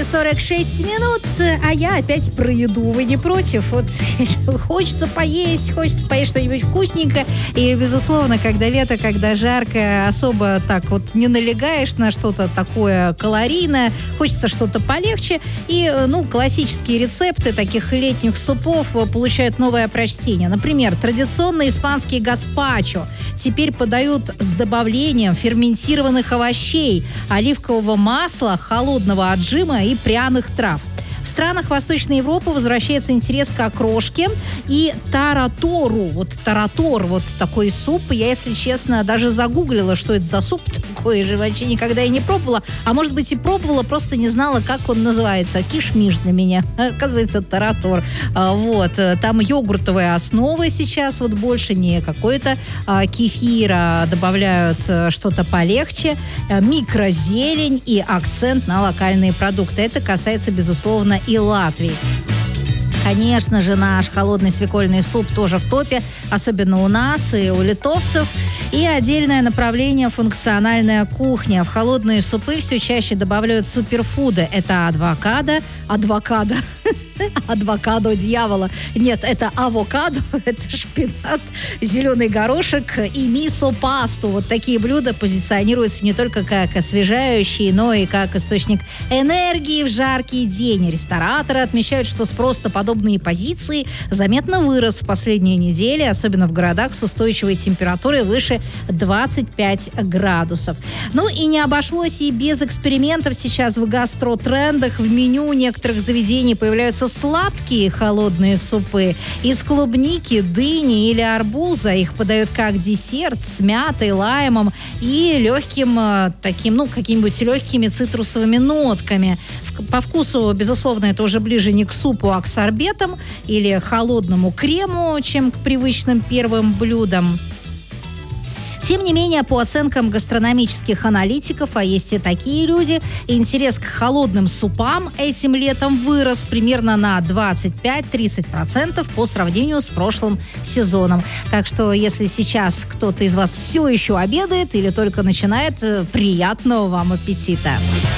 46 минут, а я опять про еду. Вы не против? Вот хочется поесть что-нибудь вкусненькое. И, безусловно, когда лето, когда жарко, особо так вот не налегаешь на что-то такое калорийное. Хочется что-то полегче. И, классические рецепты таких летних супов получают новое прочтение. Например, традиционный испанский гаспачо теперь подают с добавлением ферментированных овощей, оливкового масла, холодного отжима и пряных трав. В странах Восточной Европы возвращается интерес к окрошке и таратору. Вот таратор, вот такой суп. Я, если честно, даже загуглила, что это за суп такой же. Вообще никогда и не пробовала. А может быть и пробовала, просто не знала, как он называется. Кишмиш для меня. Оказывается, таратор. Там йогуртовая основа сейчас. Вот больше не какой-то кефир, а добавляют что-то полегче. Микрозелень и акцент на локальные продукты. Это касается, безусловно, и Латвии. Конечно же, наш холодный свекольный суп тоже в топе, особенно у нас и у литовцев. И отдельное направление – функциональная кухня. В холодные супы все чаще добавляют суперфуды. Это авокадо дьявола. Нет, это авокадо, это шпинат, зеленый горошек и мисо-пасту. Вот такие блюда позиционируются не только как освежающие, но и как источник энергии в жаркий день. Рестораторы отмечают, что спрос на подобные позиции заметно вырос в последние недели, особенно в городах с устойчивой температурой выше 25 градусов. И не обошлось и без экспериментов. Сейчас в гастротрендах в меню некоторых заведений появляются сладкие холодные супы из клубники, дыни или арбуза. Их подают как десерт с мятой, лаймом и легким какими-нибудь легкими цитрусовыми нотками. По вкусу, безусловно, это уже ближе не к супу, а к сорбетам или холодному крему, чем к привычным первым блюдам. Тем не менее, по оценкам гастрономических аналитиков, а есть и такие люди, интерес к холодным супам этим летом вырос примерно на 25-30% по сравнению с прошлым сезоном. Так что, если сейчас кто-то из вас все еще обедает или только начинает, приятного вам аппетита!